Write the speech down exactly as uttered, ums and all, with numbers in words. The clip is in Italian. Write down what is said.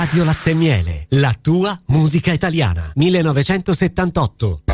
Radio Latte e Miele, la tua musica italiana. millenovecentosettantotto.